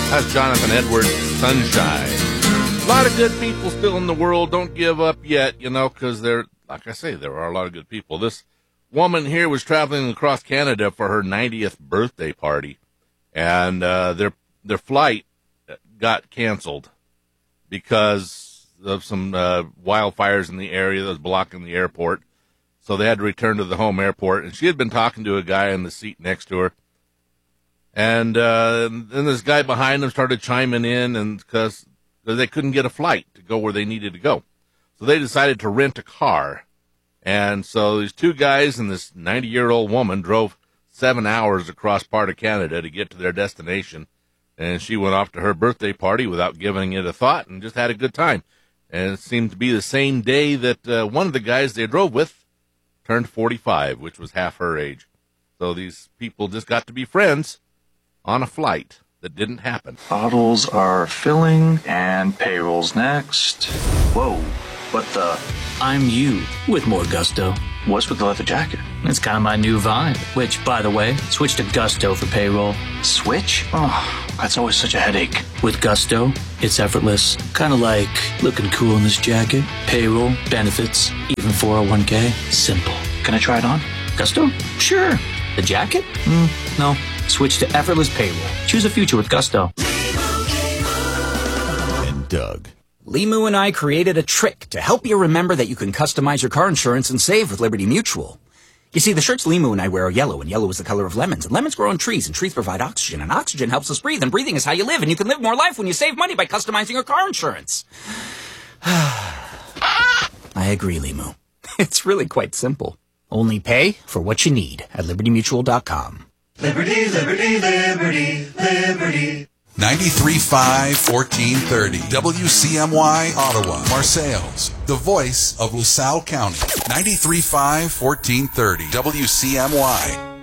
That's Jonathan Edwards, Sunshine. A lot of good people still in the world. Don't give up yet, because like I say, there are a lot of good people. This woman here was traveling across Canada for her 90th birthday party, and their flight got canceled because of some wildfires in the area that was blocking the airport. So they had to return to the home airport, and she had been talking to a guy in the seat next to her. And then this guy behind them started chiming in, and because they couldn't get a flight to go where they needed to go. So they decided to rent a car. And so these two guys and this 90-year-old woman drove 7 hours across part of Canada to get to their destination. And she went off to her birthday party without giving it a thought and just had a good time. And it seemed to be the same day that one of the guys they drove with turned 45, which was half her age. So these people just got to be friends on a flight that didn't happen. Bottles are filling and payroll's next. Whoa, what the? I'm you with more gusto. What's with the leather jacket? It's kind of my new vibe, which, by the way, switch to Gusto for payroll. Switch? Oh, that's always such a headache. With Gusto, it's effortless. Kind of like looking cool in this jacket, payroll, benefits, even 401k. Simple. Can I try it on? Gusto? Sure. The jacket? No. Switch to effortless payroll. Choose a future with Gusto. And Doug. Limu and I created a trick to help you remember that you can customize your car insurance and save with Liberty Mutual. You see, the shirts Limu and I wear are yellow, and yellow is the color of lemons. And lemons grow on trees, and trees provide oxygen, and oxygen helps us breathe, and breathing is how you live, and you can live more life when you save money by customizing your car insurance. I agree, Limu. It's really quite simple. Only pay for what you need at libertymutual.com. Liberty, liberty, liberty, liberty. 93.5, 1430. WCMY, Ottawa, Marseilles. The voice of LaSalle County. 93.5, 1430. WCMY.